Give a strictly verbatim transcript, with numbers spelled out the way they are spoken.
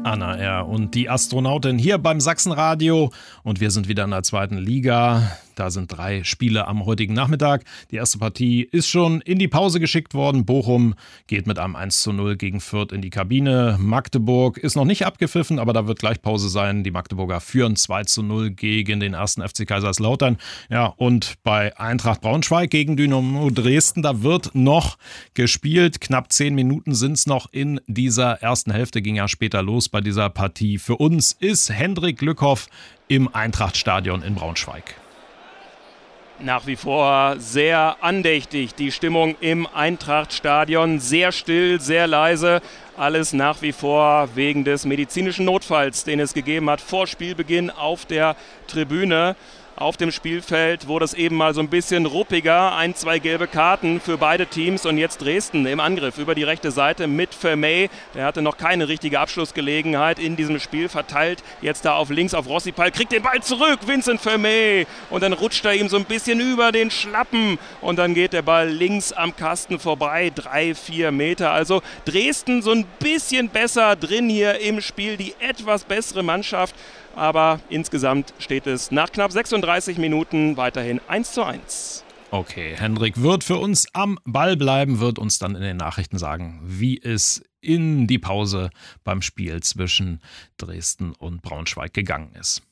Anna R. und die Astronautin hier beim Sachsenradio und wir sind wieder in der zweiten Liga. Da sind drei Spiele am heutigen Nachmittag. Die erste Partie ist schon in die Pause geschickt worden. Bochum geht mit einem eins zu null gegen Fürth in die Kabine. Magdeburg ist noch nicht abgepfiffen, aber da wird gleich Pause sein. Die Magdeburger führen zwei zu null gegen den ersten F C Kaiserslautern. Ja, und bei Eintracht Braunschweig gegen Dynamo Dresden, da wird noch gespielt. Knapp zehn Minuten sind es noch in dieser ersten Hälfte, ging ja später los bei dieser Partie. Für uns ist Hendrik Glückhoff im Eintrachtstadion in Braunschweig. Nach wie vor sehr andächtig die Stimmung im Eintrachtstadion, sehr still, sehr leise, alles nach wie vor wegen des medizinischen Notfalls, den es gegeben hat vor Spielbeginn auf der Tribüne. Auf dem Spielfeld wurde es eben mal so ein bisschen ruppiger, ein, zwei gelbe Karten für beide Teams und jetzt Dresden im Angriff über die rechte Seite mit Vermey. Der hatte noch keine richtige Abschlussgelegenheit in diesem Spiel, verteilt jetzt da auf links auf Rossipal, kriegt den Ball zurück, Vincent Vermey und dann rutscht er ihm so ein bisschen über den Schlappen und dann geht der Ball links am Kasten vorbei, drei, vier Meter. Also Dresden so ein bisschen besser drin hier im Spiel, die etwas bessere Mannschaft. Aber insgesamt steht es nach knapp sechsunddreißig Minuten weiterhin eins zu eins. Okay, Hendrik wird für uns am Ball bleiben, wird uns dann in den Nachrichten sagen, wie es in die Pause beim Spiel zwischen Dresden und Braunschweig gegangen ist.